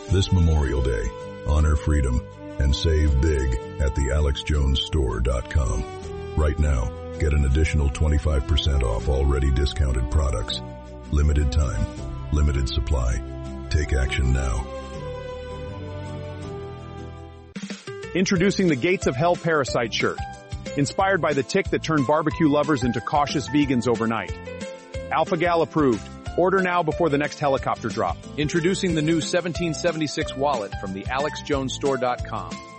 This Memorial Day, honor freedom and save big at the AlexJonesStore.com. Right now, get an additional 25% off already discounted products. Limited time, limited supply. Take action now. Introducing the Gates of Hell Parasite shirt. Inspired by the tick that turned barbecue lovers into cautious vegans overnight. Alpha-Gal approved. Order now before the next helicopter drop. Introducing the new 1776 wallet from the AlexJonesStore.com.